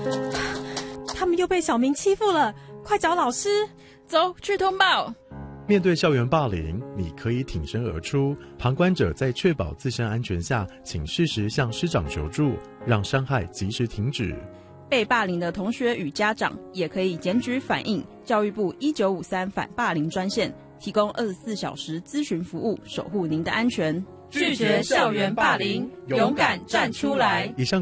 他们又被小明欺负了，快找老师！ 走去通报。 面对校园霸凌，你可以挺身而出，旁观者在确保自身安全下，请适时向师长求助，让伤害及时停止。 被霸凌的同学与家长也可以检举反映教育部1953反霸凌专线，提供24小时咨询服务，守护您的安全。 拒绝校园霸凌，勇敢站出来。 以上